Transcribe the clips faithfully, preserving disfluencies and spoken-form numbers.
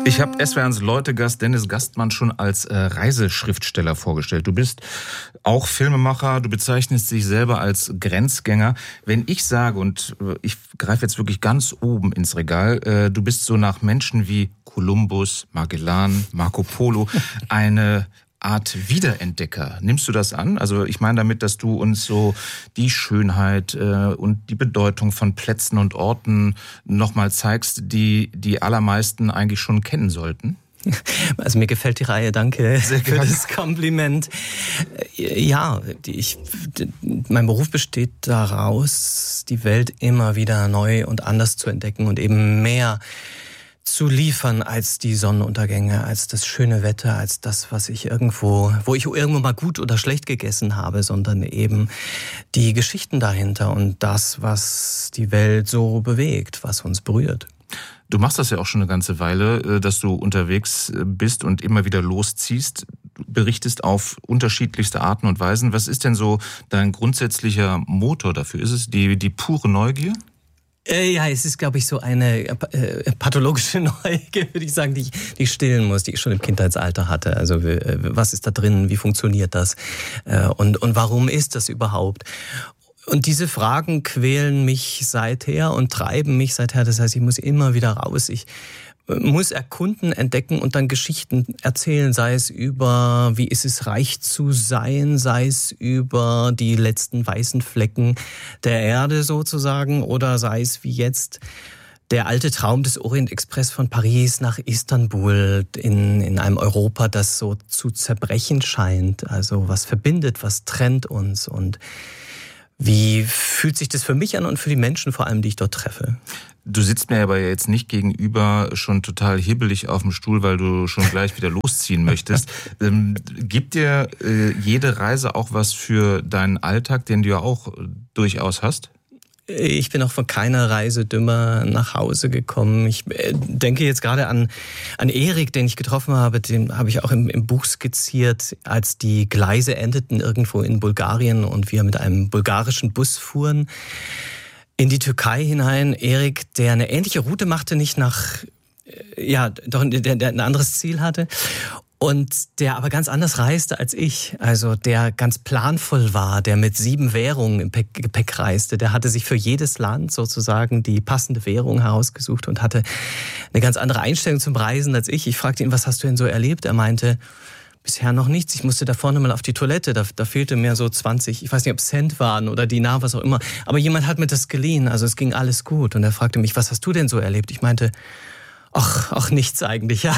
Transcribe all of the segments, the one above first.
Ich habe S W R eins Leute-Gast Dennis Gastmann schon als äh, Reiseschriftsteller vorgestellt. Du bist auch Filmemacher, du bezeichnest dich selber als Grenzgänger. Wenn ich sage, und ich greife jetzt wirklich ganz oben ins Regal, äh, du bist so nach Menschen wie Kolumbus, Magellan, Marco Polo eine Art Wiederentdecker. Nimmst du das an? Also ich meine damit, dass du uns so die Schönheit äh, und die Bedeutung von Plätzen und Orten nochmal zeigst, die die allermeisten eigentlich schon kennen sollten. Also mir gefällt die Reihe, danke Sehr für gerne. Das Kompliment. Ja, ich, mein Beruf besteht daraus, die Welt immer wieder neu und anders zu entdecken und eben mehr zu liefern als die Sonnenuntergänge, als das schöne Wetter, als das, was ich irgendwo, wo ich irgendwo mal gut oder schlecht gegessen habe, sondern eben die Geschichten dahinter und das, was die Welt so bewegt, was uns berührt. Du machst das ja auch schon eine ganze Weile, dass du unterwegs bist und immer wieder losziehst, berichtest auf unterschiedlichste Arten und Weisen. Was ist denn so dein grundsätzlicher Motor dafür? Ist es die, die pure Neugier? Ja, es ist, glaube ich, so eine äh, pathologische Neugier, würde ich sagen, die ich, die ich stillen muss, die ich schon im Kindheitsalter hatte. Also äh, was ist da drin, wie funktioniert das äh, und, und warum ist das überhaupt? Und diese Fragen quälen mich seither und treiben mich seither. Das heißt, ich muss immer wieder raus. Ich muss erkunden, entdecken und dann Geschichten erzählen, sei es über, wie ist es reich zu sein, sei es über die letzten weißen Flecken der Erde sozusagen oder sei es wie jetzt der alte Traum des Orient-Express von Paris nach Istanbul in, in einem Europa, das so zu zerbrechen scheint. Also was verbindet, was trennt uns und wie fühlt sich das für mich an und für die Menschen vor allem, die ich dort treffe? Du sitzt mir aber jetzt nicht gegenüber schon total hibbelig auf dem Stuhl, weil du schon gleich wieder losziehen möchtest. Ähm, gibt dir äh, jede Reise auch was für deinen Alltag, den du ja auch äh, durchaus hast? Ich bin auch von keiner Reise dümmer nach Hause gekommen. Ich denke jetzt gerade an, an Erik, den ich getroffen habe. Den habe ich auch im, im Buch skizziert, als die Gleise endeten irgendwo in Bulgarien und wir mit einem bulgarischen Bus fuhren in die Türkei hinein. Erik, der eine ähnliche Route machte, nicht nach, ja, doch, der, der ein anderes Ziel hatte. Und der aber ganz anders reiste als ich, also der ganz planvoll war, der mit sieben Währungen im Gepäck reiste, der hatte sich für jedes Land sozusagen die passende Währung herausgesucht und hatte eine ganz andere Einstellung zum Reisen als ich. Ich fragte ihn, was hast du denn so erlebt? Er meinte, bisher noch nichts, ich musste da vorne mal auf die Toilette, da, da fehlte mir so zwanzig, ich weiß nicht, ob es Cent waren oder Dinar, was auch immer, aber jemand hat mir das geliehen, also es ging alles gut. Und er fragte mich, was hast du denn so erlebt? Ich meinte, Ach, ach, nichts eigentlich, ja.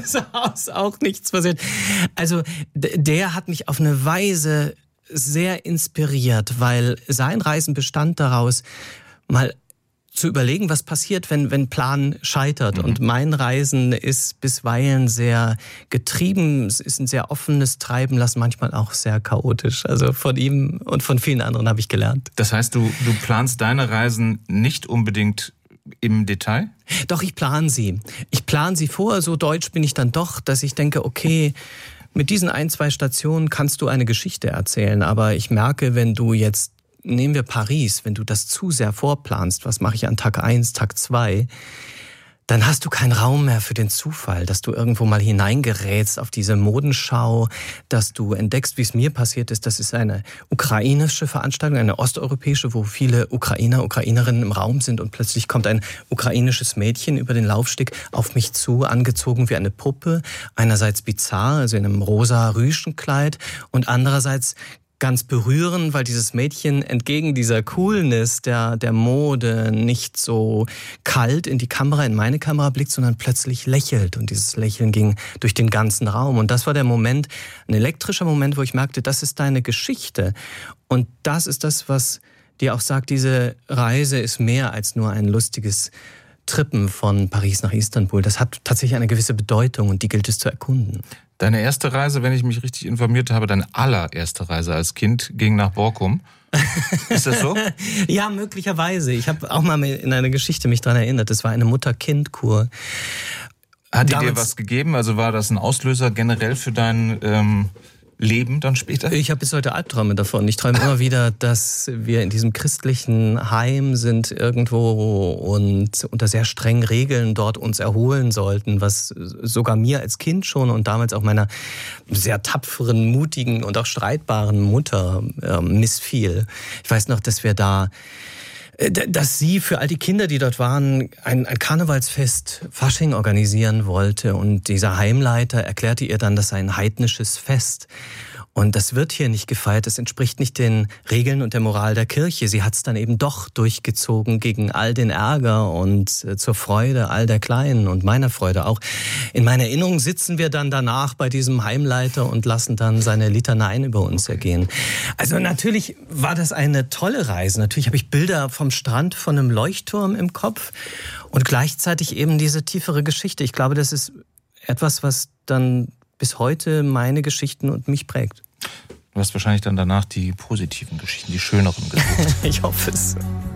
Ist auch nichts passiert. Also, der hat mich auf eine Weise sehr inspiriert, weil sein Reisen bestand daraus, mal zu überlegen, was passiert, wenn, wenn Plan scheitert. Mhm. Und mein Reisen ist bisweilen sehr getrieben, es ist ein sehr offenes Treiben lassen, manchmal auch sehr chaotisch. Also von ihm und von vielen anderen habe ich gelernt. Das heißt, du, du planst deine Reisen nicht unbedingt im Detail? Doch, ich plane sie. Ich plane sie vor, so deutsch bin ich dann doch, dass ich denke, okay, mit diesen ein, zwei Stationen kannst du eine Geschichte erzählen, aber ich merke, wenn du jetzt, nehmen wir Paris, wenn du das zu sehr vorplanst, was mache ich an Tag eins, Tag zwei, dann hast du keinen Raum mehr für den Zufall, dass du irgendwo mal hineingerätst auf diese Modenschau, dass du entdeckst, wie es mir passiert ist. Das ist eine ukrainische Veranstaltung, eine osteuropäische, wo viele Ukrainer, Ukrainerinnen im Raum sind und plötzlich kommt ein ukrainisches Mädchen über den Laufsteg auf mich zu, angezogen wie eine Puppe, einerseits bizarr, also in einem rosa Rüschenkleid und andererseits ganz berührend, weil dieses Mädchen entgegen dieser Coolness der, der Mode nicht so kalt in die Kamera, in meine Kamera blickt, sondern plötzlich lächelt. Und dieses Lächeln ging durch den ganzen Raum. Und das war der Moment, ein elektrischer Moment, wo ich merkte, das ist deine Geschichte. Und das ist das, was dir auch sagt, diese Reise ist mehr als nur ein lustiges Trippen von Paris nach Istanbul. Das hat tatsächlich eine gewisse Bedeutung und die gilt es zu erkunden. Deine erste Reise, wenn ich mich richtig informiert habe, deine allererste Reise als Kind ging nach Borkum. Ist das so? Ja, möglicherweise. Ich habe auch mal in einer Geschichte mich daran erinnert. Das war eine Mutter-Kind-Kur. Hat die dir was gegeben? Also war das ein Auslöser generell für dein, ähm, leben dann später? Ich habe bis heute Albträume davon. Ich träume immer wieder, dass wir in diesem christlichen Heim sind irgendwo und unter sehr strengen Regeln dort uns erholen sollten, was sogar mir als Kind schon und damals auch meiner sehr tapferen, mutigen und auch streitbaren Mutter äh, missfiel. Ich weiß noch, dass wir da dass sie für all die Kinder, die dort waren, ein, ein Karnevalsfest Fasching organisieren wollte. Und dieser Heimleiter erklärte ihr dann, das sei ein heidnisches Fest. Und das wird hier nicht gefeiert, das entspricht nicht den Regeln und der Moral der Kirche. Sie hat es dann eben doch durchgezogen gegen all den Ärger und äh, zur Freude all der Kleinen und meiner Freude auch. In meiner Erinnerung sitzen wir dann danach bei diesem Heimleiter und lassen dann seine Litaneien über uns ergehen. Also natürlich war das eine tolle Reise. Natürlich habe ich Bilder vom Strand von einem Leuchtturm im Kopf und gleichzeitig eben diese tiefere Geschichte. Ich glaube, das ist etwas, was dann bis heute meine Geschichten und mich prägt. Du hast wahrscheinlich dann danach die positiven Geschichten, die schöneren gesucht. Ich hoffe es.